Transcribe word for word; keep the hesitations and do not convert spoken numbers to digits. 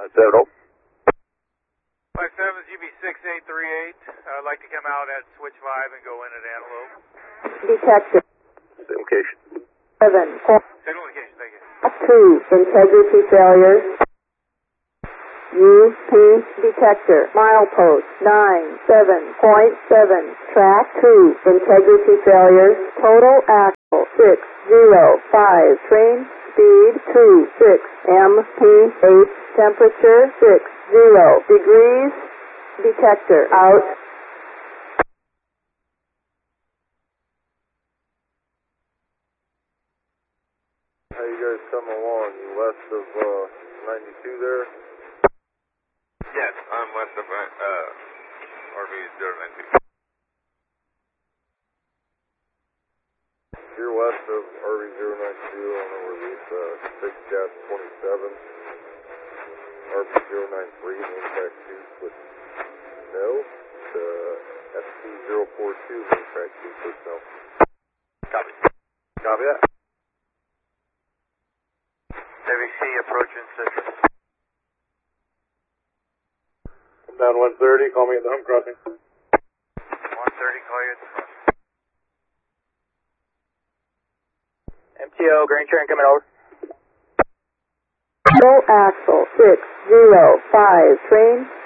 That's it. Oh. five seven G B six eight three eight. I'd like to come out at switch five and go in at Antelope. Detector. Same location. Seven. Signal location, thank you. Two. Integrity failure. U P detector. Milepost nine seven point seven. Track two. Integrity failure. Total axle six zero five. Train speed two six. M P eight. Temperature six zero degrees. Detector out. How you guys coming along? You west of uh, ninety-two there? Yes, I'm west of uh, R V zero nine two. You're west of R V zero nine two on the release uh, six dash twenty-seven. R V zero nine three, main track two, switch no. To S P zero four two, main track two, switch no. Copy. Copy that. Heavy C approaching Citrus. Come down one thirty, call me at the home crossing. one thirty, call you at the front. M T O, grain train coming over. Total axle six zero five. Train